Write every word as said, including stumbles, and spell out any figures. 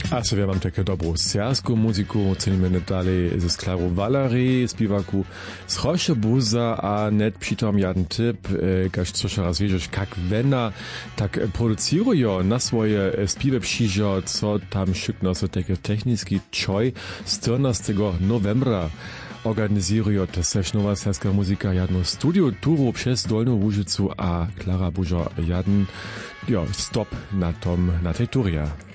A so ja mam také dobrú sersku muziku, ceníme dalej ze Sklarou Valerii, spiewaku z Roše Buza a net přitom jeden tip, kaž což raz vieš, kak vena tak producirujo na svoje spiewe přižo, co tam šukno so také technický čoj czternastego novembra organizują też nowa serska muzyka jedno studio turu przez Dolną Łużycu a Klara Bużo jeden ja, stop na tom na tej turie.